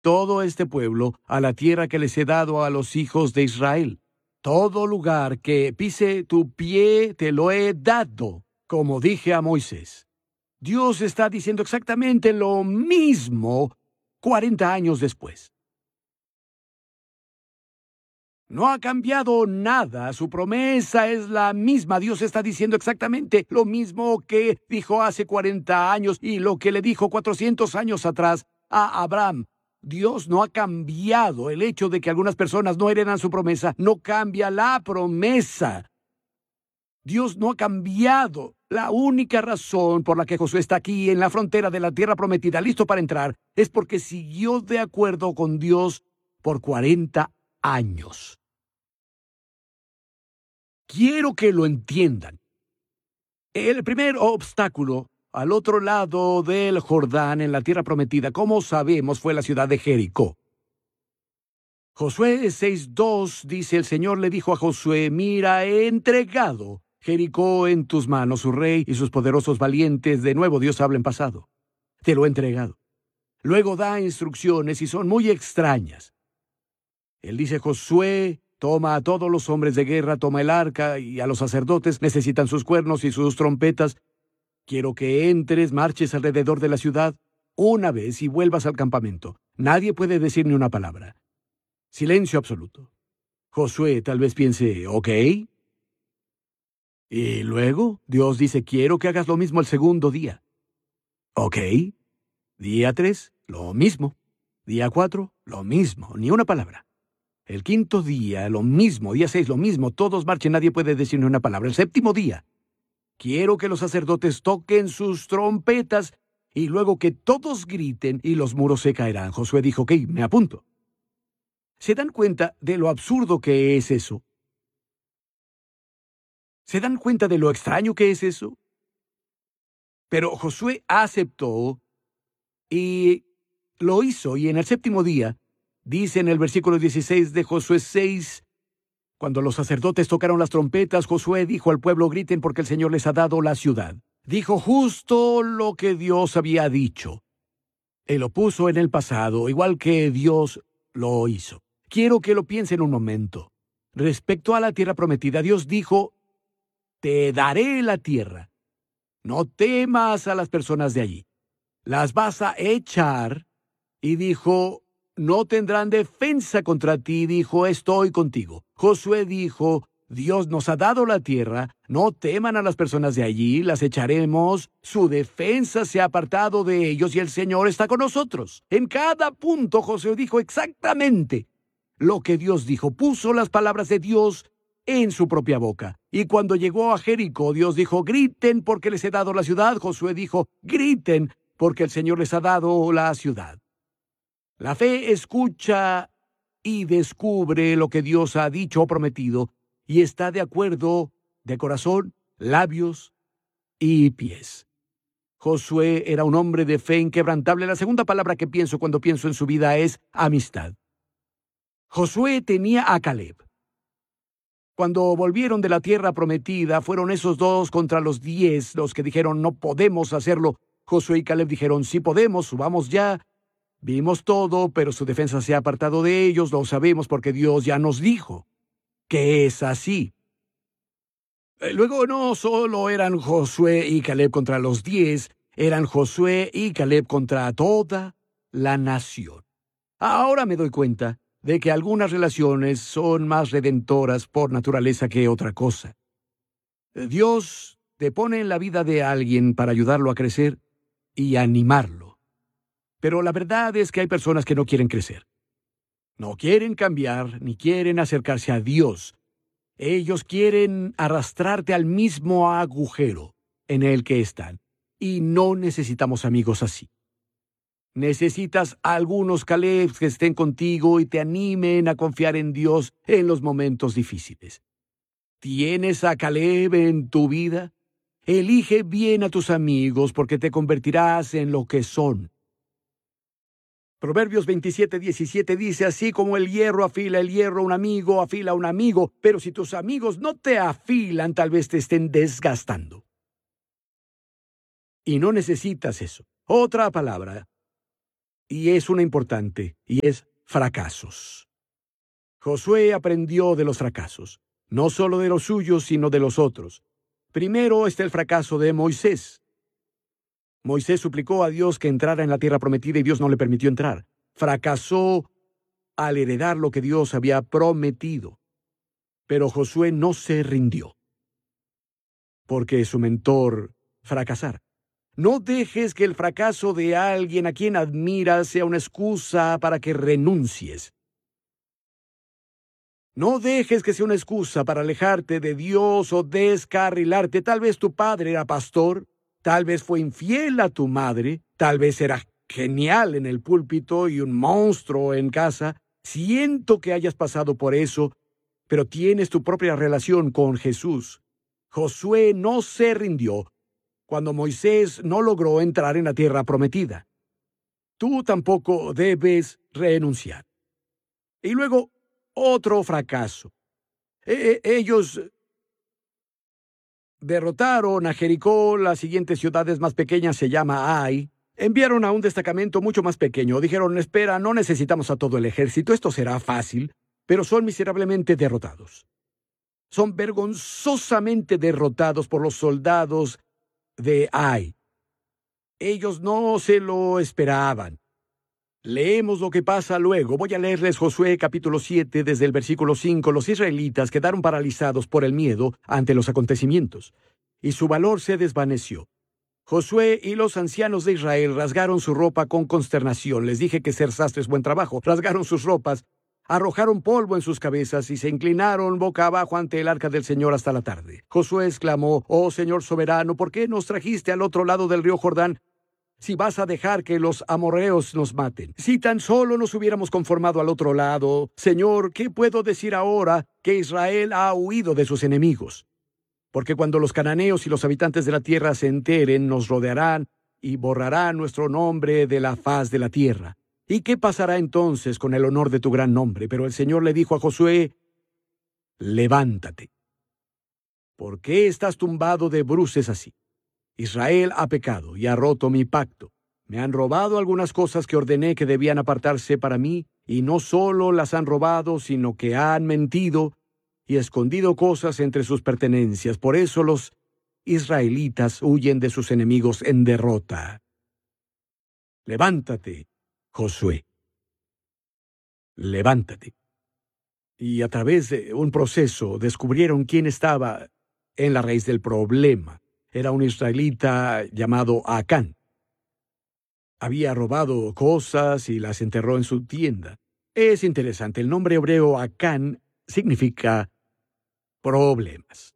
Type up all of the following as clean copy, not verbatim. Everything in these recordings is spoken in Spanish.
todo este pueblo a la tierra que les he dado a los hijos de Israel. Todo lugar que pise tu pie te lo he dado, como dije a Moisés. Dios está diciendo exactamente lo mismo 40 años después. No ha cambiado nada, su promesa es la misma. Dios está diciendo exactamente lo mismo que dijo hace 40 años y lo que le dijo 400 años atrás a Abraham. Dios no ha cambiado. El hecho de que algunas personas no heredan su promesa no cambia la promesa. Dios no ha cambiado. La única razón por la que Josué está aquí en la frontera de la tierra prometida, listo para entrar, es porque siguió de acuerdo con Dios por 40 años. Quiero que lo entiendan. El primer obstáculo al otro lado del Jordán en la tierra prometida, como sabemos, fue la ciudad de Jericó. Josué 6:2 dice: el Señor le dijo a Josué, mira, he entregado Jericó en tus manos, su rey y sus poderosos valientes. De nuevo Dios habla en pasado. Te lo he entregado. Luego da instrucciones y son muy extrañas. Él dice: Josué, toma a todos los hombres de guerra, toma el arca, y a los sacerdotes necesitan sus cuernos y sus trompetas. Quiero que entres, marches alrededor de la ciudad una vez y vuelvas al campamento. Nadie puede decir ni una palabra. Silencio absoluto. Josué tal vez piense, ¿ok? Y luego Dios dice, quiero que hagas lo mismo el segundo día. ¿Ok? Día 3, lo mismo. Día 4, lo mismo, ni una palabra. El quinto día, lo mismo. Día 6, lo mismo. Todos marchen, nadie puede decir ni una palabra. El séptimo día, quiero que los sacerdotes toquen sus trompetas y luego que todos griten y los muros se caerán. Josué dijo, ok, me apunto. ¿Se dan cuenta de lo absurdo que es eso? ¿Se dan cuenta de lo extraño que es eso? Pero Josué aceptó y lo hizo, y en el séptimo día, dice en el versículo 16 de Josué 6, cuando los sacerdotes tocaron las trompetas, Josué dijo al pueblo, griten porque el Señor les ha dado la ciudad. Dijo justo lo que Dios había dicho. Él lo puso en el pasado, igual que Dios lo hizo. Quiero que lo piensen un momento. Respecto a la tierra prometida, Dios dijo, te daré la tierra. No temas a las personas de allí. Las vas a echar. Y dijo, no tendrán defensa contra ti. Dijo, estoy contigo. Josué dijo, Dios nos ha dado la tierra. No teman a las personas de allí. Las echaremos. Su defensa se ha apartado de ellos y el Señor está con nosotros. En cada punto Josué dijo exactamente lo que Dios dijo. Puso las palabras de Dios en su propia boca. Y cuando llegó a Jericó, Dios dijo, griten porque les he dado la ciudad. Josué dijo, griten porque el Señor les ha dado la ciudad. La fe escucha y descubre lo que Dios ha dicho o prometido y está de acuerdo de corazón, labios y pies. Josué era un hombre de fe inquebrantable. La segunda palabra que pienso cuando pienso en su vida es amistad. Josué tenía a Caleb. Cuando volvieron de la tierra prometida, fueron esos 2 contra los 10 los que dijeron, no podemos hacerlo. Josué y Caleb dijeron, sí podemos, subamos ya. Vimos todo, pero su defensa se ha apartado de ellos. Lo sabemos porque Dios ya nos dijo que es así. Luego no solo eran Josué y Caleb contra los 10, eran Josué y Caleb contra toda la nación. Ahora me doy cuenta de que algunas relaciones son más redentoras por naturaleza que otra cosa. Dios te pone en la vida de alguien para ayudarlo a crecer y animarlo. Pero la verdad es que hay personas que no quieren crecer. No quieren cambiar ni quieren acercarse a Dios. Ellos quieren arrastrarte al mismo agujero en el que están. Y no necesitamos amigos así. Necesitas a algunos Calebs que estén contigo y te animen a confiar en Dios en los momentos difíciles. ¿Tienes a Caleb en tu vida? Elige bien a tus amigos porque te convertirás en lo que son. Proverbios 27:17 dice, así como el hierro afila el hierro, un amigo afila a un amigo, pero si tus amigos no te afilan, tal vez te estén desgastando. Y no necesitas eso. Otra palabra y es una importante, y es fracasos. Josué aprendió de los fracasos, no solo de los suyos, sino de los otros. Primero está el fracaso de Moisés. Moisés suplicó a Dios que entrara en la tierra prometida y Dios no le permitió entrar. Fracasó al heredar lo que Dios había prometido. Pero Josué no se rindió, porque su mentor fracasara. No dejes que el fracaso de alguien a quien admiras sea una excusa para que renuncies. No dejes que sea una excusa para alejarte de Dios o descarrilarte. Tal vez tu padre era pastor, tal vez fue infiel a tu madre, tal vez era genial en el púlpito y un monstruo en casa. Siento que hayas pasado por eso, pero tienes tu propia relación con Jesús. Josué no se rindió cuando Moisés no logró entrar en la tierra prometida. Tú tampoco debes renunciar. Y luego, otro fracaso. Ellos derrotaron a Jericó. La siguiente ciudad es más pequeña, se llama Ai. Enviaron a un destacamento mucho más pequeño. Dijeron, espera, no necesitamos a todo el ejército, esto será fácil. Pero son miserablemente derrotados. Son vergonzosamente derrotados por los soldados de Ai. Ellos no se lo esperaban. Leemos lo que pasa luego. Voy a leerles Josué capítulo 7 desde el versículo 5. Los israelitas quedaron paralizados por el miedo ante los acontecimientos, y su valor se desvaneció. Josué y los ancianos de Israel rasgaron su ropa con consternación. Les dije que ser sastre es buen trabajo. Rasgaron sus ropas, arrojaron polvo en sus cabezas y se inclinaron boca abajo ante el arca del Señor hasta la tarde. Josué exclamó, «Oh Señor soberano, ¿por qué nos trajiste al otro lado del río Jordán si vas a dejar que los amorreos nos maten? Si tan solo nos hubiéramos conformado al otro lado. Señor, ¿qué puedo decir ahora que Israel ha huido de sus enemigos? Porque cuando los cananeos y los habitantes de la tierra se enteren, nos rodearán y borrarán nuestro nombre de la faz de la tierra. ¿Y qué pasará entonces con el honor de tu gran nombre?». Pero el Señor le dijo a Josué, «Levántate. ¿Por qué estás tumbado de bruces así? Israel ha pecado y ha roto mi pacto. Me han robado algunas cosas que ordené que debían apartarse para mí, y no solo las han robado, sino que han mentido y escondido cosas entre sus pertenencias. Por eso los israelitas huyen de sus enemigos en derrota. Levántate, Josué. Levántate». Y a través de un proceso descubrieron quién estaba en la raíz del problema. Era un israelita llamado Acán. Había robado cosas y las enterró en su tienda. Es interesante, el nombre hebreo Acán significa problemas.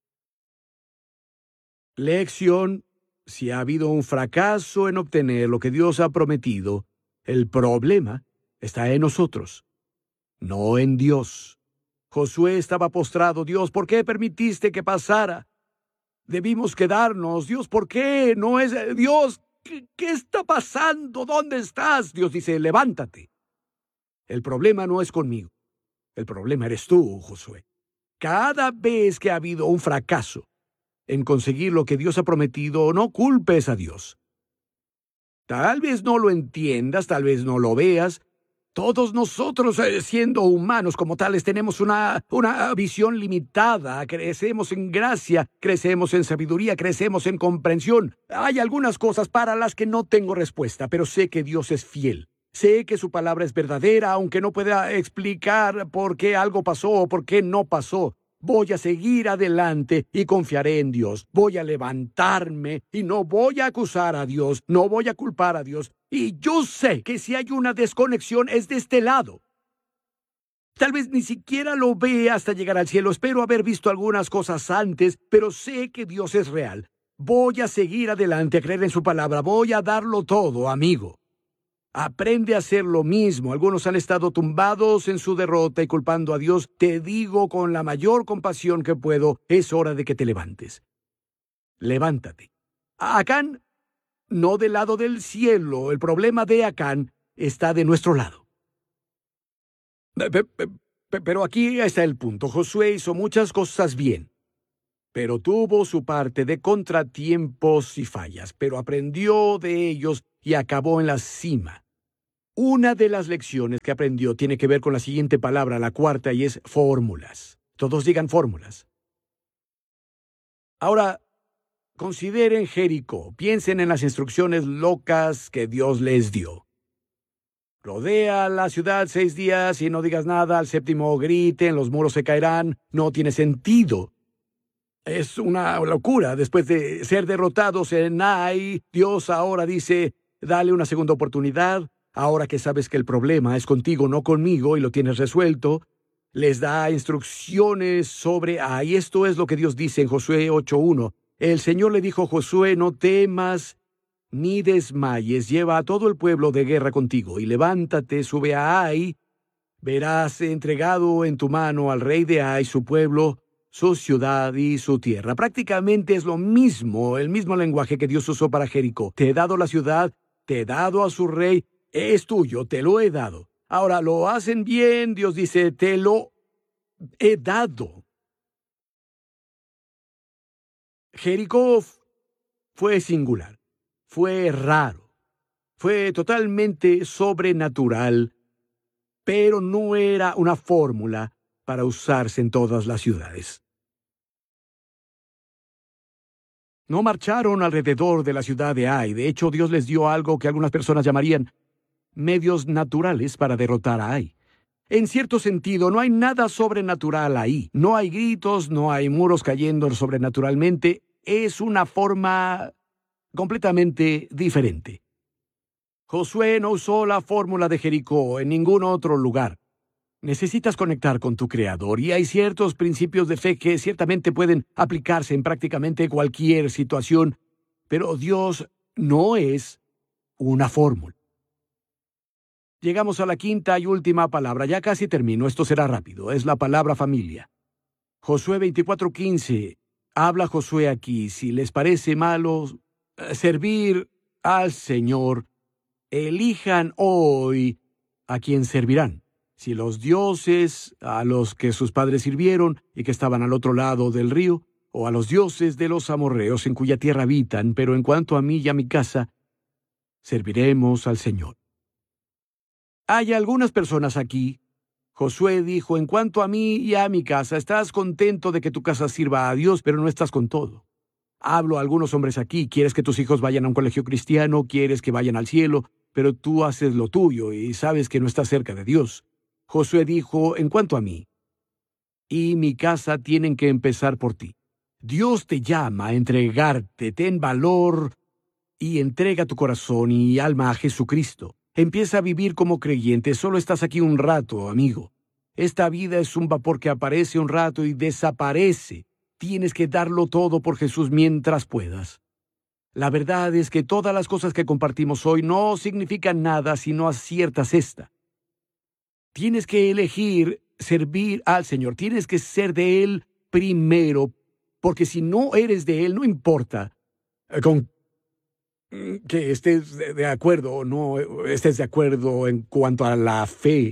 Lección: si ha habido un fracaso en obtener lo que Dios ha prometido, el problema está en nosotros, no en Dios. Josué estaba postrado. «Dios, ¿por qué permitiste que pasara? Debimos quedarnos. Dios, ¿por qué? No es... Dios, ¿qué está pasando? ¿Dónde estás?». Dios dice, «Levántate. El problema no es conmigo. El problema eres tú, Josué». Cada vez que ha habido un fracaso en conseguir lo que Dios ha prometido, no culpes a Dios. Tal vez no lo entiendas, tal vez no lo veas. Todos nosotros, siendo humanos como tales, tenemos una visión limitada. Crecemos en gracia, crecemos en sabiduría, crecemos en comprensión. Hay algunas cosas para las que no tengo respuesta, pero sé que Dios es fiel. Sé que su palabra es verdadera, aunque no pueda explicar por qué algo pasó o por qué no pasó. Voy a seguir adelante y confiaré en Dios. Voy a levantarme y no voy a acusar a Dios, no voy a culpar a Dios. Y yo sé que si hay una desconexión es de este lado. Tal vez ni siquiera lo vea hasta llegar al cielo. Espero haber visto algunas cosas antes, pero sé que Dios es real. Voy a seguir adelante, a creer en su palabra. Voy a darlo todo, amigo. Aprende a hacer lo mismo. Algunos han estado tumbados en su derrota y culpando a Dios. Te digo con la mayor compasión que puedo, es hora de que te levantes. Levántate. Acán, no del lado del cielo. El problema de Acán está de nuestro lado. Pero aquí está el punto. Josué hizo muchas cosas bien, pero tuvo su parte de contratiempos y fallas, pero aprendió de ellos y acabó en la cima. Una de las lecciones que aprendió tiene que ver con la siguiente palabra, la cuarta, y es fórmulas. Todos digan fórmulas. Ahora, consideren Jericó. Piensen en las instrucciones locas que Dios les dio. Rodea la ciudad 6 días y no digas nada. Al séptimo griten, los muros se caerán. No tiene sentido. Es una locura. Después de ser derrotados en Ai, Dios ahora dice, dale una segunda oportunidad. Ahora que sabes que el problema es contigo, no conmigo, y lo tienes resuelto, les da instrucciones sobre Ai. Esto es lo que Dios dice en Josué 8:1. El Señor le dijo a Josué, no temas ni desmayes, lleva a todo el pueblo de guerra contigo, y levántate, sube a Ai, verás entregado en tu mano al rey de Ai, su pueblo, su ciudad y su tierra. Prácticamente es lo mismo, el mismo lenguaje que Dios usó para Jericó. Te he dado la ciudad, te he dado a su rey, es tuyo, te lo he dado. Ahora, lo hacen bien, Dios dice, te lo he dado. Jericó fue singular, fue raro, fue totalmente sobrenatural, pero no era una fórmula para usarse en todas las ciudades. No marcharon alrededor de la ciudad de Ai. De hecho, Dios les dio algo que algunas personas llamarían medios naturales para derrotar a Ai. En cierto sentido, no hay nada sobrenatural ahí. No hay gritos, no hay muros cayendo sobrenaturalmente. Es una forma completamente diferente. Josué no usó la fórmula de Jericó en ningún otro lugar. Necesitas conectar con tu Creador, y hay ciertos principios de fe que ciertamente pueden aplicarse en prácticamente cualquier situación, pero Dios no es una fórmula. Llegamos a la quinta y última palabra. Ya casi termino, esto será rápido. Es la palabra familia. Josué 24:15. Habla Josué aquí. Si les parece malo servir al Señor, elijan hoy a quien servirán. Si los dioses a los que sus padres sirvieron y que estaban al otro lado del río, o a los dioses de los amorreos en cuya tierra habitan, pero en cuanto a mí y a mi casa, serviremos al Señor. Hay algunas personas aquí. Josué dijo, en cuanto a mí y a mi casa, estás contento de que tu casa sirva a Dios, pero no estás con todo. Hablo a algunos hombres aquí, quieres que tus hijos vayan a un colegio cristiano, quieres que vayan al cielo, pero tú haces lo tuyo y sabes que no estás cerca de Dios. Josué dijo, en cuanto a mí y mi casa tienen que empezar por ti. Dios te llama a entregarte, ten valor y entrega tu corazón y alma a Jesucristo. Empieza a vivir como creyente. Solo estás aquí un rato, amigo. Esta vida es un vapor que aparece un rato y desaparece. Tienes que darlo todo por Jesús mientras puedas. La verdad es que todas las cosas que compartimos hoy no significan nada si no aciertas esta. Tienes que elegir servir al Señor. Tienes que ser de Él primero, porque si no eres de Él, no importa con que estés de acuerdo o no estés de acuerdo en cuanto a la fe.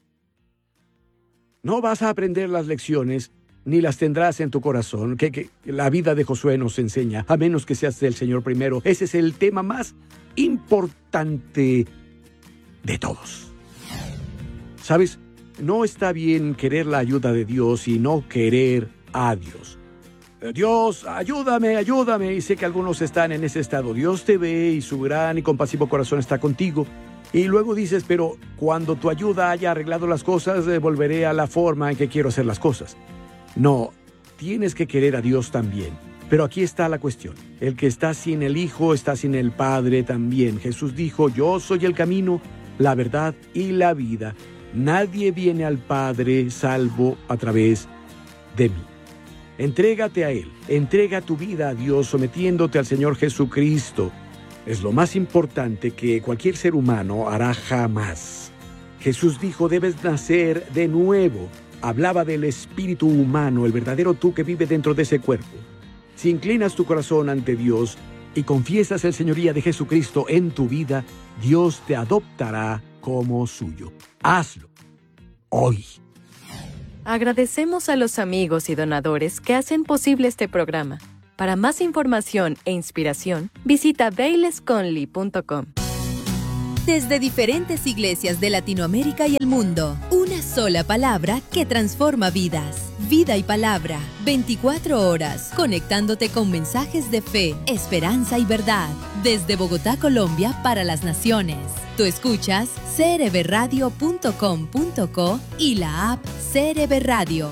No vas a aprender las lecciones, ni las tendrás en tu corazón, que la vida de Josué nos enseña, a menos que seas del Señor primero. Ese es el tema más importante de todos. ¿Sabes? No está bien querer la ayuda de Dios y no querer a Dios. Dios, ayúdame, ayúdame. Y sé que algunos están en ese estado. Dios te ve y su gran y compasivo corazón está contigo. Y luego dices, pero cuando tu ayuda haya arreglado las cosas, volveré a la forma en que quiero hacer las cosas. No, tienes que querer a Dios también. Pero aquí está la cuestión. El que está sin el Hijo está sin el Padre también. Jesús dijo, yo soy el camino, la verdad y la vida. Nadie viene al Padre salvo a través de mí. Entrégate a Él, entrega tu vida a Dios sometiéndote al Señor Jesucristo. Es lo más importante que cualquier ser humano hará jamás. Jesús dijo, debes nacer de nuevo. Hablaba del espíritu humano, el verdadero tú que vive dentro de ese cuerpo. Si inclinas tu corazón ante Dios y confiesas el señoría de Jesucristo en tu vida, Dios te adoptará como suyo. Hazlo hoy. Agradecemos a los amigos y donadores que hacen posible este programa. Para más información e inspiración, visita bailesconley.com. desde diferentes iglesias de Latinoamérica y el mundo. Una sola palabra que transforma vidas. Vida y Palabra, 24 horas, conectándote con mensajes de fe, esperanza y verdad. Desde Bogotá, Colombia, para las naciones. Tú escuchas crbradio.com.co y la app CRB Radio.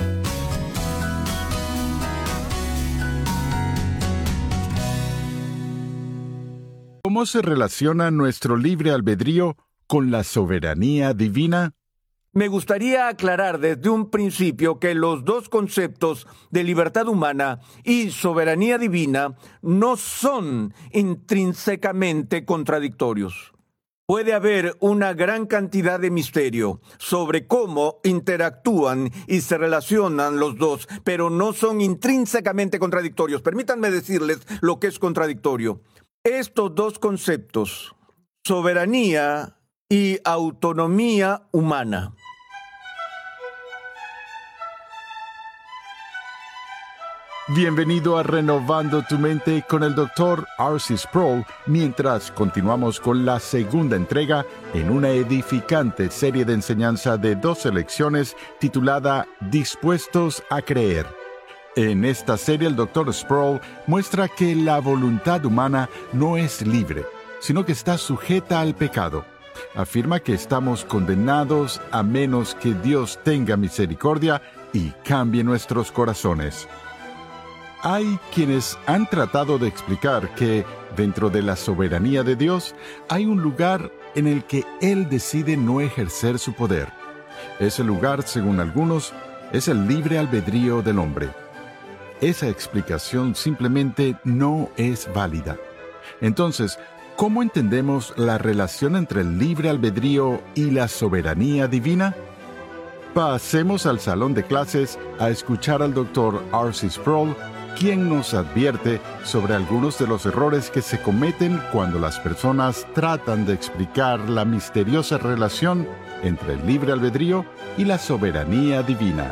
¿Cómo se relaciona nuestro libre albedrío con la soberanía divina? Me gustaría aclarar desde un principio que los dos conceptos de libertad humana y soberanía divina no son intrínsecamente contradictorios. Puede haber una gran cantidad de misterio sobre cómo interactúan y se relacionan los dos, pero no son intrínsecamente contradictorios. Permítanme decirles lo que es contradictorio. Estos dos conceptos, soberanía y autonomía humana, Bienvenido a Renovando tu Mente con el Dr. R.C. Sproul, mientras continuamos con la segunda entrega en una edificante serie de enseñanza de 12 lecciones titulada Dispuestos a Creer. En esta serie el Dr. Sproul muestra que la voluntad humana no es libre, sino que está sujeta al pecado. Afirma que estamos condenados a menos que Dios tenga misericordia y cambie nuestros corazones. Hay quienes han tratado de explicar que, dentro de la soberanía de Dios, hay un lugar en el que Él decide no ejercer su poder. Ese lugar, según algunos, es el libre albedrío del hombre. Esa explicación simplemente no es válida. Entonces, ¿cómo entendemos la relación entre el libre albedrío y la soberanía divina? Pasemos al salón de clases a escuchar al Dr. R.C. Sproul, quien nos advierte sobre algunos de los errores que se cometen cuando las personas tratan de explicar la misteriosa relación entre el libre albedrío y la soberanía divina.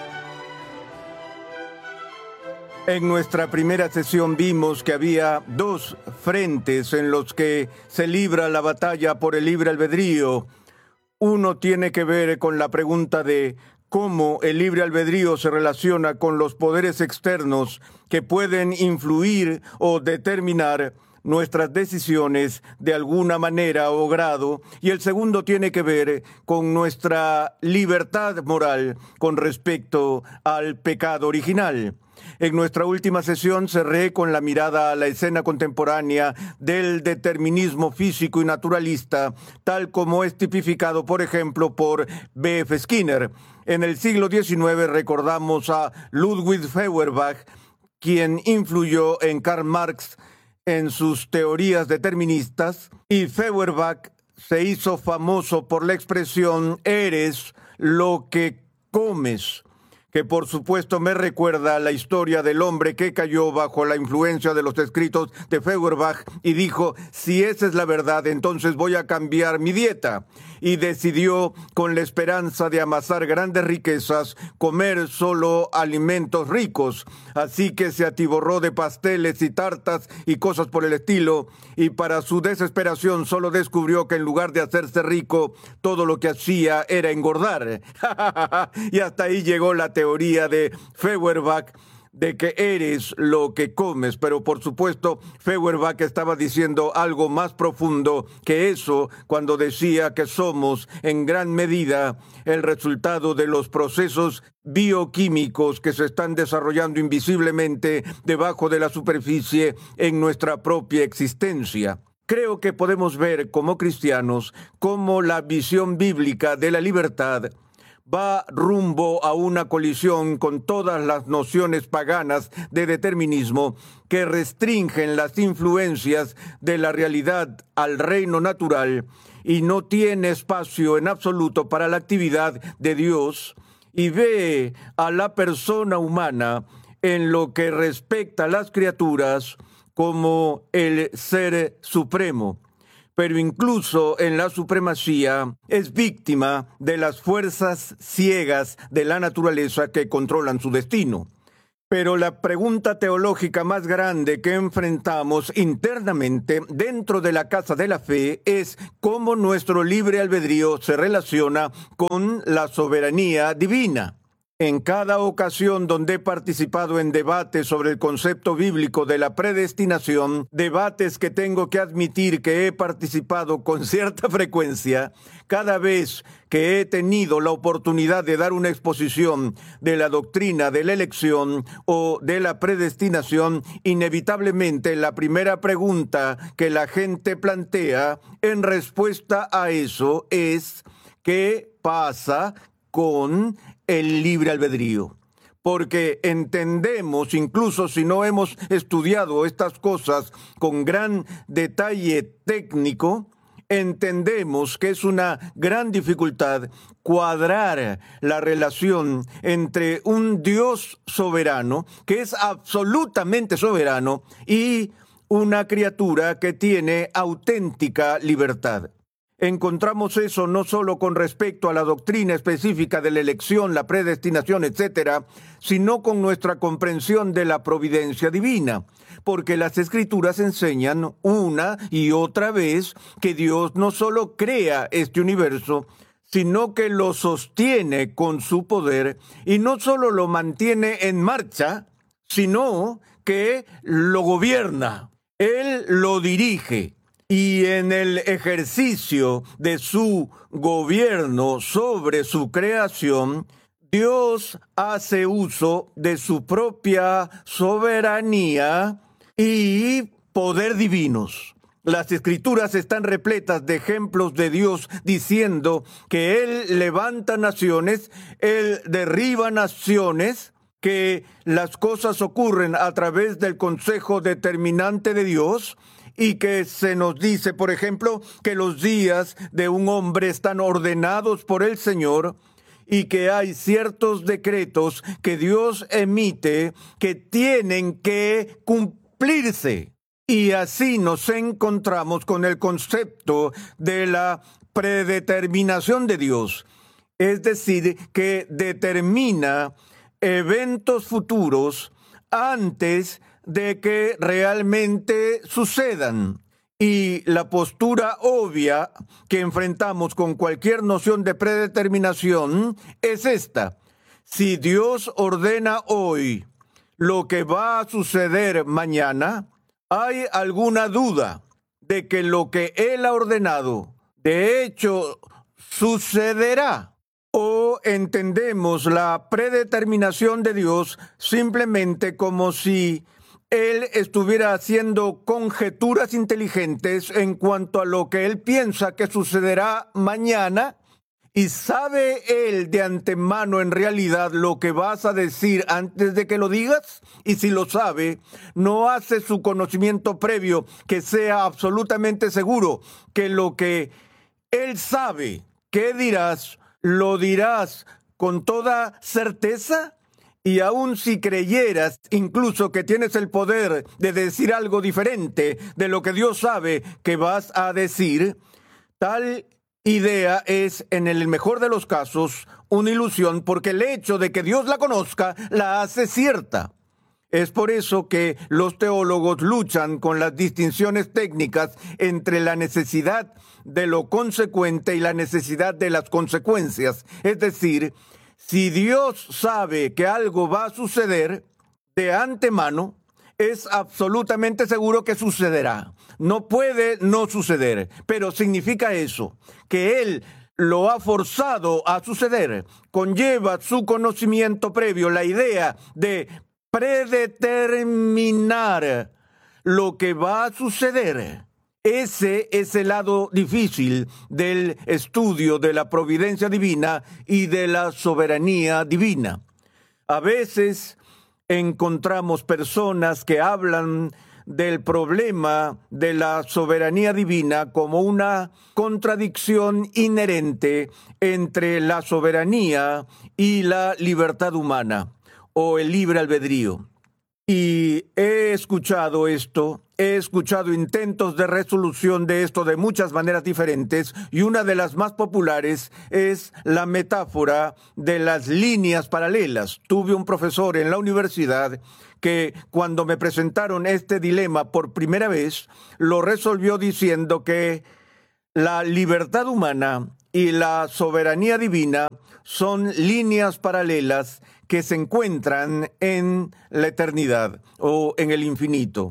En nuestra primera sesión vimos que había dos frentes en los que se libra la batalla por el libre albedrío. Uno tiene que ver con la pregunta de cómo el libre albedrío se relaciona con los poderes externos que pueden influir o determinar nuestras decisiones de alguna manera o grado, y el segundo tiene que ver con nuestra libertad moral con respecto al pecado original. En nuestra última sesión cerré con la mirada a la escena contemporánea del determinismo físico y naturalista, tal como es tipificado, por ejemplo, por B.F. Skinner. En el siglo XIX recordamos a Ludwig Feuerbach, quien influyó en Karl Marx en sus teorías deterministas, y Feuerbach se hizo famoso por la expresión «eres lo que comes», que por supuesto me recuerda a la historia del hombre que cayó bajo la influencia de los escritos de Feuerbach y dijo, si esa es la verdad, entonces voy a cambiar mi dieta. Y decidió, con la esperanza de amasar grandes riquezas, comer solo alimentos ricos. Así que se atiborró de pasteles y tartas y cosas por el estilo, y para su desesperación solo descubrió que en lugar de hacerse rico, todo lo que hacía era engordar. Y hasta ahí llegó la teoría de Feuerbach de que eres lo que comes, pero por supuesto Feuerbach estaba diciendo algo más profundo que eso cuando decía que somos en gran medida el resultado de los procesos bioquímicos que se están desarrollando invisiblemente debajo de la superficie en nuestra propia existencia. Creo que podemos ver como cristianos cómo la visión bíblica de la libertad va rumbo a una colisión con todas las nociones paganas de determinismo que restringen las influencias de la realidad al reino natural y no tiene espacio en absoluto para la actividad de Dios, y ve a la persona humana en lo que respecta a las criaturas como el ser supremo. Pero incluso en la supremacía es víctima de las fuerzas ciegas de la naturaleza que controlan su destino. Pero la pregunta teológica más grande que enfrentamos internamente dentro de la casa de la fe es cómo nuestro libre albedrío se relaciona con la soberanía divina. En cada ocasión donde he participado en debates sobre el concepto bíblico de la predestinación, debates que tengo que admitir que he participado con cierta frecuencia, cada vez que he tenido la oportunidad de dar una exposición de la doctrina de la elección o de la predestinación, inevitablemente la primera pregunta que la gente plantea en respuesta a eso es ¿qué pasa con el libre albedrío? Porque entendemos, incluso si no hemos estudiado estas cosas con gran detalle técnico, entendemos que es una gran dificultad cuadrar la relación entre un Dios soberano, que es absolutamente soberano, y una criatura que tiene auténtica libertad. Encontramos eso no solo con respecto a la doctrina específica de la elección, la predestinación, etcétera, sino con nuestra comprensión de la providencia divina, porque las Escrituras enseñan una y otra vez que Dios no solo crea este universo, sino que lo sostiene con su poder y no solo lo mantiene en marcha, sino que lo gobierna. Él lo dirige. Y en el ejercicio de su gobierno sobre su creación, Dios hace uso de su propia soberanía y poder divinos. Las Escrituras están repletas de ejemplos de Dios diciendo que Él levanta naciones, Él derriba naciones, que las cosas ocurren a través del consejo determinante de Dios, y que se nos dice, por ejemplo, que los días de un hombre están ordenados por el Señor y que hay ciertos decretos que Dios emite que tienen que cumplirse. Y así nos encontramos con el concepto de la predeterminación de Dios, es decir, que determina eventos futuros antes de que realmente sucedan. Y la postura obvia que enfrentamos con cualquier noción de predeterminación es esta: si Dios ordena hoy lo que va a suceder mañana, ¿hay alguna duda de que lo que Él ha ordenado de hecho sucederá? ¿O entendemos la predeterminación de Dios simplemente como si Él estuviera haciendo conjeturas inteligentes en cuanto a lo que Él piensa que sucederá mañana? ¿Y sabe Él de antemano en realidad lo que vas a decir antes de que lo digas? Y si lo sabe, no hace su conocimiento previo que sea absolutamente seguro que lo que Él sabe que dirás, lo dirás con toda certeza. Y aun si creyeras incluso que tienes el poder de decir algo diferente de lo que Dios sabe que vas a decir, tal idea es, en el mejor de los casos, una ilusión, porque el hecho de que Dios la conozca la hace cierta. Es por eso que los teólogos luchan con las distinciones técnicas entre la necesidad de lo consecuente y la necesidad de las consecuencias. Es decir, si Dios sabe que algo va a suceder de antemano, es absolutamente seguro que sucederá. No puede no suceder, pero significa eso, que Él lo ha forzado a suceder. Conlleva su conocimiento previo, la idea de predeterminar lo que va a suceder. Ese es el lado difícil del estudio de la providencia divina y de la soberanía divina. A veces encontramos personas que hablan del problema de la soberanía divina como una contradicción inherente entre la soberanía y la libertad humana, o el libre albedrío. Y he escuchado esto he escuchado intentos de resolución de esto de muchas maneras diferentes, y una de las más populares es la metáfora de las líneas paralelas. Tuve un profesor en la universidad que, cuando me presentaron este dilema por primera vez, lo resolvió diciendo que la libertad humana y la soberanía divina son líneas paralelas que se encuentran en la eternidad o en el infinito.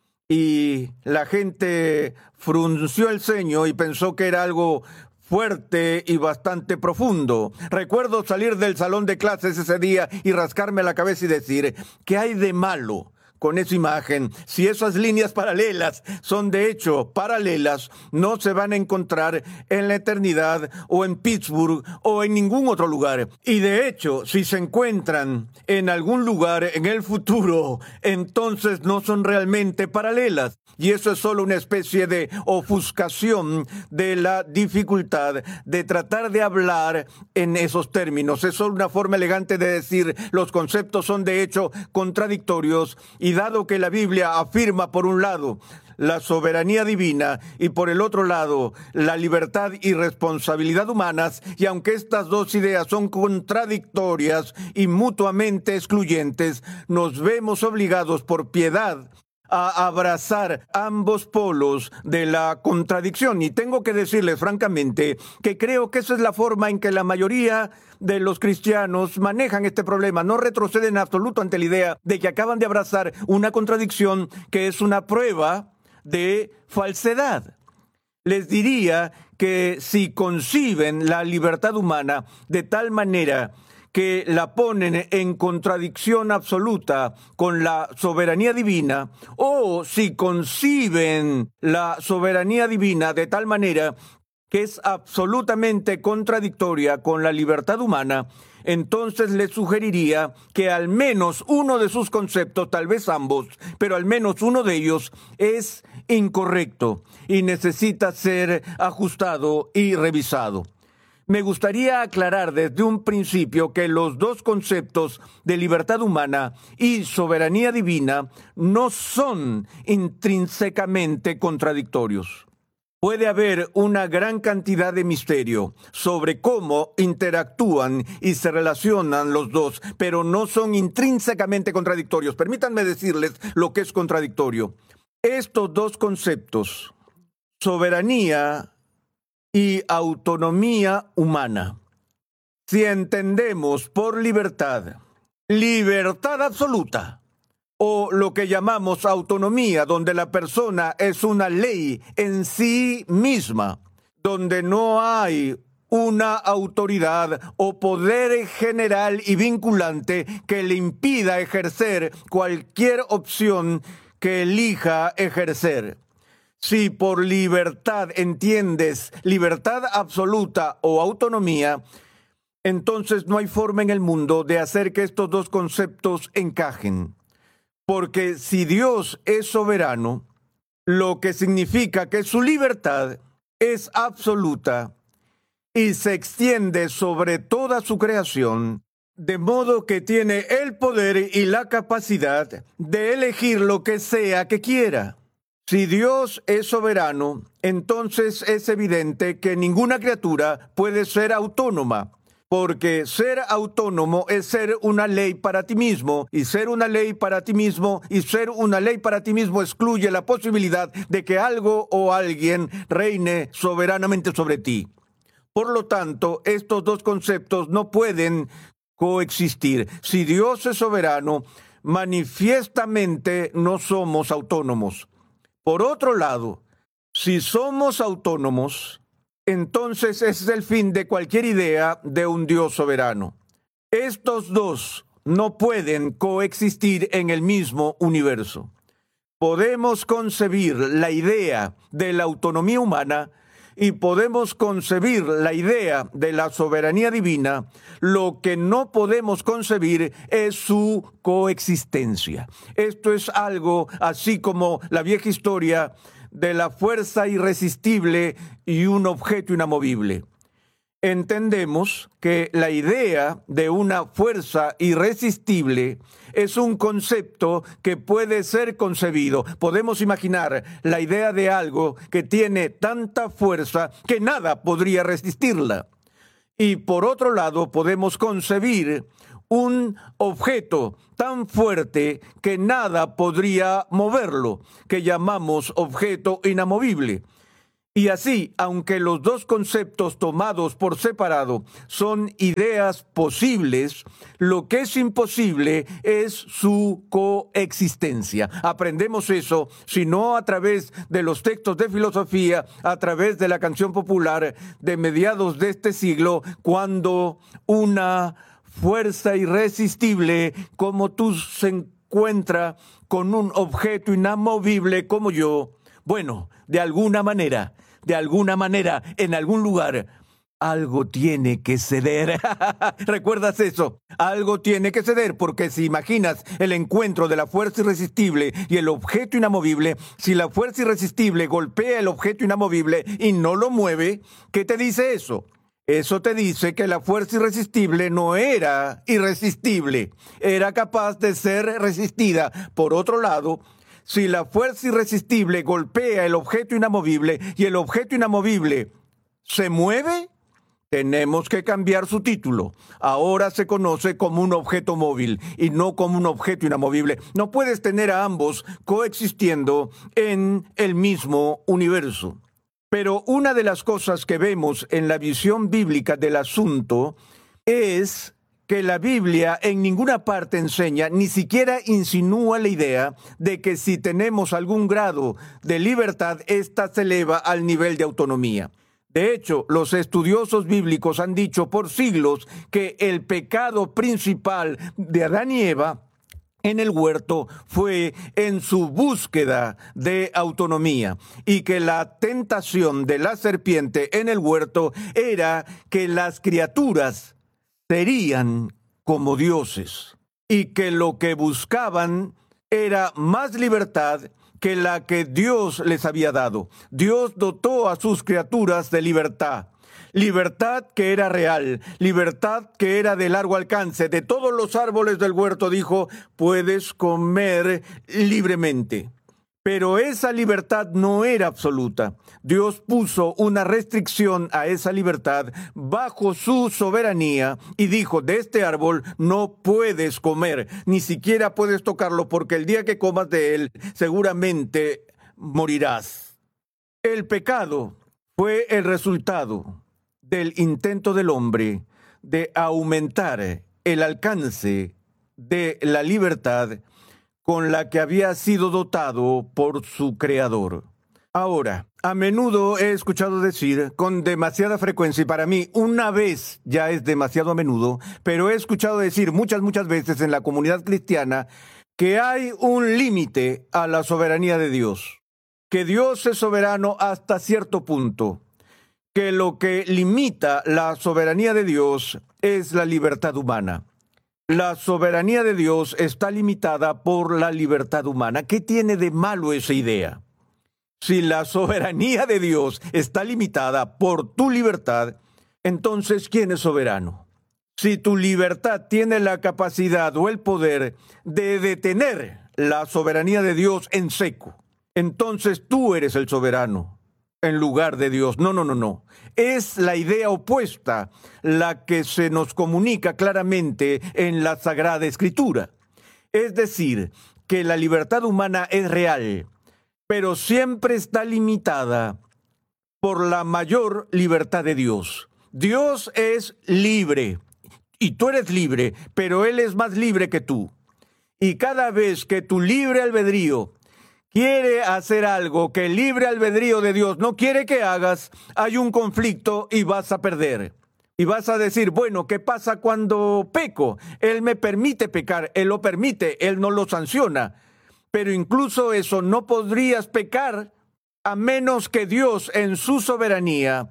Y la gente frunció el ceño y pensó que era algo fuerte y bastante profundo. Recuerdo salir del salón de clases ese día y rascarme la cabeza y decir, ¿qué hay de malo con esa imagen? Si esas líneas paralelas son de hecho paralelas, no se van a encontrar en la eternidad o en Pittsburgh o en ningún otro lugar. Y de hecho, si se encuentran en algún lugar en el futuro, entonces no son realmente paralelas. Y eso es solo una especie de ofuscación de la dificultad de tratar de hablar en esos términos. Es solo una forma elegante de decir los conceptos son de hecho contradictorios, y dado que la Biblia afirma por un lado la soberanía divina y por el otro lado la libertad y responsabilidad humanas, y aunque estas dos ideas son contradictorias y mutuamente excluyentes, nos vemos obligados por piedad a abrazar ambos polos de la contradicción. Y tengo que decirles francamente que creo que esa es la forma en que la mayoría de los cristianos manejan este problema. No retroceden en absoluto ante la idea de que acaban de abrazar una contradicción que es una prueba de falsedad. Les diría que si conciben la libertad humana de tal manera que la ponen en contradicción absoluta con la soberanía divina, o si conciben la soberanía divina de tal manera que es absolutamente contradictoria con la libertad humana, entonces les sugeriría que al menos uno de sus conceptos, tal vez ambos, pero al menos uno de ellos es incorrecto y necesita ser ajustado y revisado. Me gustaría aclarar desde un principio que los dos conceptos de libertad humana y soberanía divina no son intrínsecamente contradictorios. Puede haber una gran cantidad de misterio sobre cómo interactúan y se relacionan los dos, pero no son intrínsecamente contradictorios. Permítanme decirles lo que es contradictorio. Estos dos conceptos, soberanía y autonomía humana. Si entendemos por libertad, libertad absoluta, o lo que llamamos autonomía, donde la persona es una ley en sí misma, donde no hay una autoridad o poder general y vinculante que le impida ejercer cualquier opción que elija ejercer. Si por libertad entiendes libertad absoluta o autonomía, entonces no hay forma en el mundo de hacer que estos dos conceptos encajen. Porque si Dios es soberano, lo que significa que su libertad es absoluta y se extiende sobre toda su creación, de modo que tiene el poder y la capacidad de elegir lo que sea que quiera. Si Dios es soberano, entonces es evidente que ninguna criatura puede ser autónoma, porque ser autónomo es ser una ley para ti mismo, y ser una ley para ti mismo y ser una ley para ti mismo excluye la posibilidad de que algo o alguien reine soberanamente sobre ti. Por lo tanto, estos dos conceptos no pueden coexistir. Si Dios es soberano, manifiestamente no somos autónomos. Por otro lado, si somos autónomos, entonces ese es el fin de cualquier idea de un Dios soberano. Estos dos no pueden coexistir en el mismo universo. Podemos concebir la idea de la autonomía humana y podemos concebir la idea de la soberanía divina. Lo que no podemos concebir es su coexistencia. Esto es algo así como la vieja historia de la fuerza irresistible y un objeto inamovible. entendemos que la idea de una fuerza irresistible es un concepto que puede ser concebido. Podemos imaginar la idea de algo que tiene tanta fuerza que nada podría resistirla. Y por otro lado, podemos concebir un objeto tan fuerte que nada podría moverlo, que llamamos objeto inamovible. Y así, aunque los dos conceptos tomados por separado son ideas posibles, lo que es imposible es su coexistencia. Aprendemos eso, si no a través de los textos de filosofía, a través de la canción popular de mediados de este siglo, cuando una fuerza irresistible como tú se encuentra con un objeto inamovible como yo. Bueno, de alguna manera, en algún lugar, algo tiene que ceder. ¿Recuerdas eso? Algo tiene que ceder, porque si imaginas el encuentro de la fuerza irresistible y el objeto inamovible, si la fuerza irresistible golpea el objeto inamovible y no lo mueve, ¿qué te dice eso? Eso te dice que la fuerza irresistible no era irresistible, era capaz de ser resistida. Por otro lado, si la fuerza irresistible golpea el objeto inamovible y el objeto inamovible se mueve, tenemos que cambiar su título. Ahora se conoce como un objeto móvil y no como un objeto inamovible. No puedes tener a ambos coexistiendo en el mismo universo. Pero una de las cosas que vemos en la visión bíblica del asunto es que la Biblia en ninguna parte enseña, ni siquiera insinúa la idea de que si tenemos algún grado de libertad, ésta se eleva al nivel de autonomía. De hecho, los estudiosos bíblicos han dicho por siglos que el pecado principal de Adán y Eva en el huerto fue en su búsqueda de autonomía, y que la tentación de la serpiente en el huerto era que las criaturas serían como dioses y que lo que buscaban era más libertad que la que Dios les había dado. Dios dotó a sus criaturas de libertad. Libertad que era real, libertad que era de largo alcance. De todos los árboles del huerto, dijo, puedes comer libremente. Pero esa libertad no era absoluta. Dios puso una restricción a esa libertad bajo su soberanía y dijo, de este árbol no puedes comer, ni siquiera puedes tocarlo, porque el día que comas de él seguramente morirás. El pecado fue el resultado del intento del hombre de aumentar el alcance de la libertad con la que había sido dotado por su creador. Ahora, a menudo he escuchado decir con demasiada frecuencia, y para mí una vez ya es demasiado a menudo, pero he escuchado decir muchas veces en la comunidad cristiana que hay un límite a la soberanía de Dios, que Dios es soberano hasta cierto punto, que lo que limita la soberanía de Dios es la libertad humana. La soberanía de Dios está limitada por la libertad humana. ¿Qué tiene de malo esa idea? Si la soberanía de Dios está limitada por tu libertad, entonces ¿quién es soberano? Si tu libertad tiene la capacidad o el poder de detener la soberanía de Dios en seco, entonces tú eres el soberano en lugar de Dios. No. Es la idea opuesta la que se nos comunica claramente en la Sagrada Escritura. Es decir, que la libertad humana es real, pero siempre está limitada por la mayor libertad de Dios. Dios es libre, y tú eres libre, pero Él es más libre que tú. Y cada vez que tu libre albedrío quiere hacer algo que el libre albedrío de Dios no quiere que hagas, hay un conflicto y vas a perder. Y vas a decir, bueno, ¿qué pasa cuando peco? Él me permite pecar, Él lo permite, Él no lo sanciona. Pero incluso eso, no podrías pecar a menos que Dios en su soberanía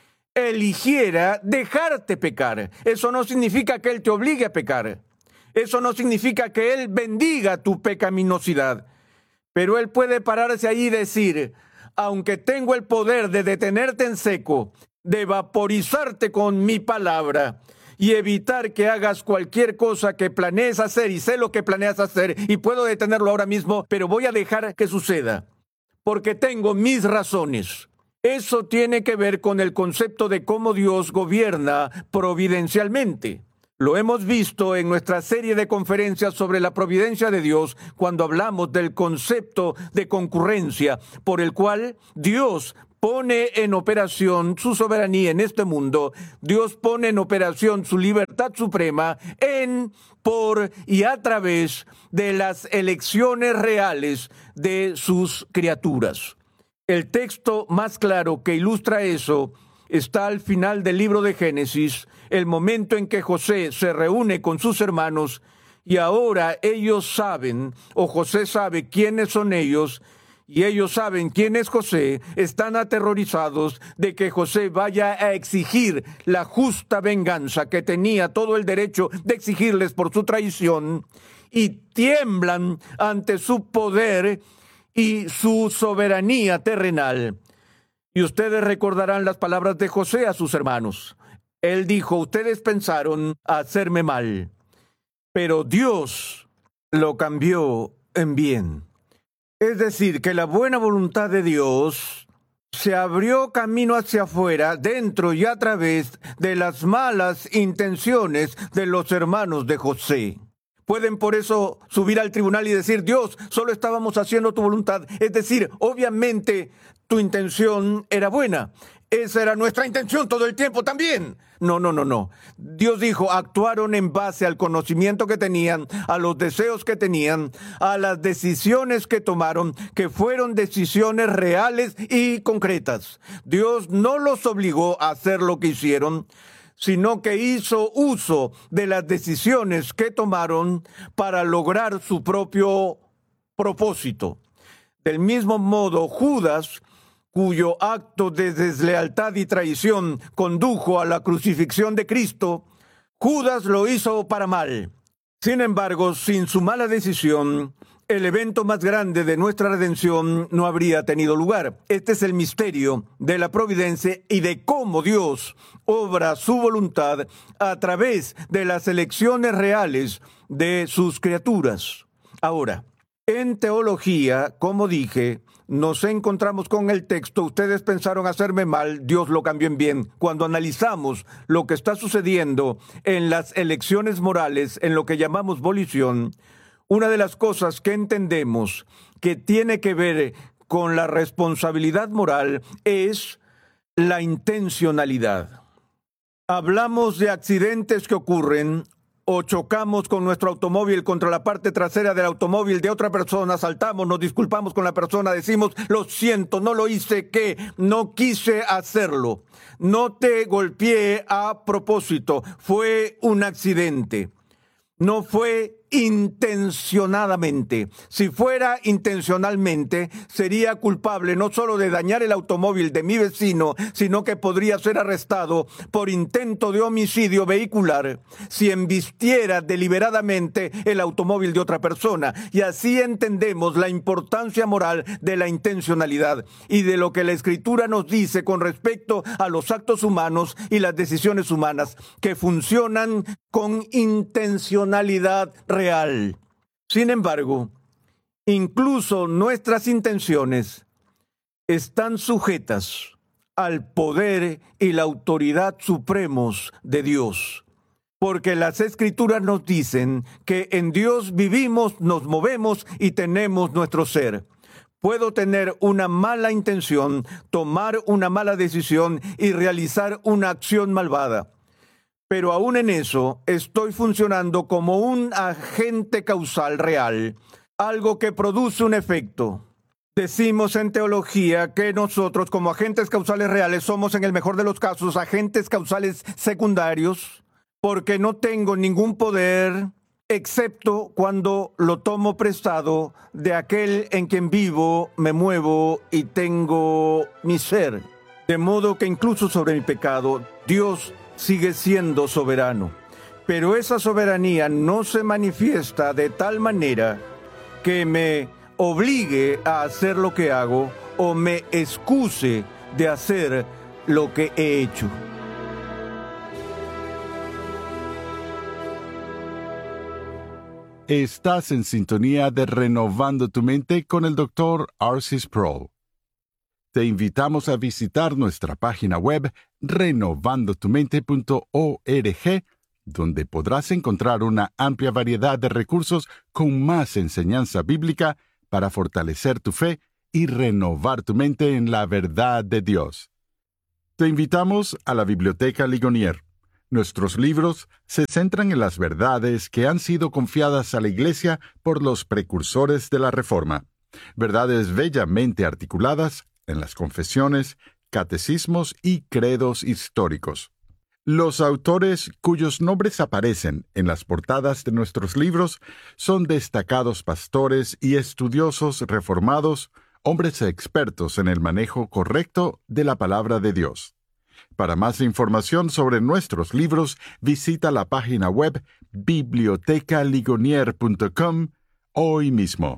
eligiera dejarte pecar. Eso no significa que Él te obligue a pecar. Eso no significa que Él bendiga tu pecaminosidad. Pero Él puede pararse ahí y decir, aunque tengo el poder de detenerte en seco, de vaporizarte con mi palabra y evitar que hagas cualquier cosa que planees hacer, y sé lo que planeas hacer y puedo detenerlo ahora mismo, pero voy a dejar que suceda porque tengo mis razones. Eso tiene que ver con el concepto de cómo Dios gobierna providencialmente. Lo hemos visto en nuestra serie de conferencias sobre la providencia de Dios cuando hablamos del concepto de concurrencia por el cual Dios pone en operación su soberanía en este mundo. Dios pone en operación su libertad suprema en, por y a través de las elecciones reales de sus criaturas. El texto más claro que ilustra eso está al final del libro de Génesis, el momento en que José se reúne con sus hermanos y ahora ellos saben, o José sabe quiénes son ellos, y ellos saben quién es José. Están aterrorizados de que José vaya a exigir la justa venganza que tenía todo el derecho de exigirles por su traición, y tiemblan ante su poder y su soberanía terrenal. Y ustedes recordarán las palabras de José a sus hermanos. Él dijo: ustedes pensaron hacerme mal, pero Dios lo cambió en bien. Es decir, que la buena voluntad de Dios se abrió camino hacia afuera, dentro y a través de las malas intenciones de los hermanos de José. Pueden por eso subir al tribunal y decir: Dios, solo estábamos haciendo tu voluntad. Es decir, obviamente tu intención era buena. Esa era nuestra intención todo el tiempo también. No. Dios dijo: actuaron en base al conocimiento que tenían, a los deseos que tenían, a las decisiones que tomaron, que fueron decisiones reales y concretas. Dios no los obligó a hacer lo que hicieron, sino que hizo uso de las decisiones que tomaron para lograr su propio propósito. Del mismo modo, Judas, cuyo acto de deslealtad y traición condujo a la crucifixión de Cristo, Judas lo hizo para mal. Sin embargo, sin su mala decisión, el evento más grande de nuestra redención no habría tenido lugar. Este es el misterio de la providencia y de cómo Dios obra su voluntad a través de las elecciones reales de sus criaturas. Ahora, en teología, como dije, nos encontramos con el texto: ustedes pensaron hacerme mal, Dios lo cambió en bien. Cuando analizamos lo que está sucediendo en las elecciones morales, en lo que llamamos volición, una de las cosas que entendemos que tiene que ver con la responsabilidad moral es la intencionalidad. Hablamos de accidentes que ocurren o chocamos con nuestro automóvil contra la parte trasera del automóvil de otra persona, saltamos, nos disculpamos con la persona, decimos: lo siento, no lo hice, no quise hacerlo, no te golpeé a propósito, fue un accidente. No fue intencionadamente. Si fuera intencionalmente, sería culpable no solo de dañar el automóvil de mi vecino, sino que podría ser arrestado por intento de homicidio vehicular si embistiera deliberadamente el automóvil de otra persona. Y así entendemos la importancia moral de la intencionalidad y de lo que la Escritura nos dice con respecto a los actos humanos y las decisiones humanas que funcionan con intencionalidad real. Sin embargo, incluso nuestras intenciones están sujetas al poder y la autoridad supremos de Dios, porque las Escrituras nos dicen que en Dios vivimos, nos movemos y tenemos nuestro ser. Puedo tener una mala intención, tomar una mala decisión y realizar una acción malvada. Pero aún en eso estoy funcionando como un agente causal real, algo que produce un efecto. Decimos en teología que nosotros como agentes causales reales somos en el mejor de los casos agentes causales secundarios, porque no tengo ningún poder excepto cuando lo tomo prestado de aquel en quien vivo, me muevo y tengo mi ser. De modo que incluso sobre mi pecado, Dios sigue siendo soberano, pero esa soberanía no se manifiesta de tal manera que me obligue a hacer lo que hago o me excuse de hacer lo que he hecho. Estás en sintonía de Renovando tu Mente con el Dr. R.C. Sproul. Te invitamos a visitar nuestra página web renovandotumente.org, donde podrás encontrar una amplia variedad de recursos con más enseñanza bíblica para fortalecer tu fe y renovar tu mente en la verdad de Dios. Te invitamos a la Biblioteca Ligonier. Nuestros libros se centran en las verdades que han sido confiadas a la Iglesia por los precursores de la Reforma. Verdades bellamente articuladas en las confesiones, catecismos y credos históricos. Los autores cuyos nombres aparecen en las portadas de nuestros libros son destacados pastores y estudiosos reformados, hombres expertos en el manejo correcto de la palabra de Dios. Para más información sobre nuestros libros, visita la página web bibliotecaligonier.com hoy mismo.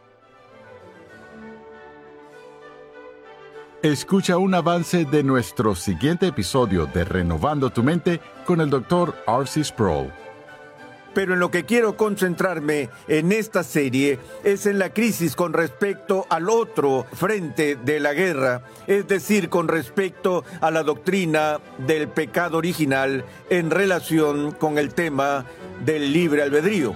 Escucha un avance de nuestro siguiente episodio de Renovando tu Mente con el Dr. R.C. Sproul. Pero en lo que quiero concentrarme en esta serie es en la crisis con respecto al otro frente de la guerra, es decir, con respecto a la doctrina del pecado original en relación con el tema del libre albedrío.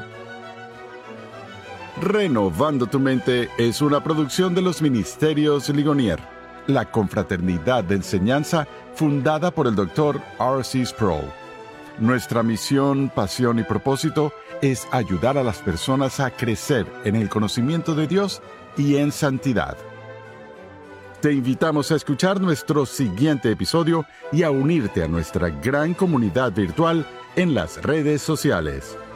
Renovando tu Mente es una producción de los Ministerios Ligonier, la confraternidad de enseñanza fundada por el Dr. R.C. Sproul. Nuestra misión, pasión y propósito es ayudar a las personas a crecer en el conocimiento de Dios y en santidad. Te invitamos a escuchar nuestro siguiente episodio y a unirte a nuestra gran comunidad virtual en las redes sociales.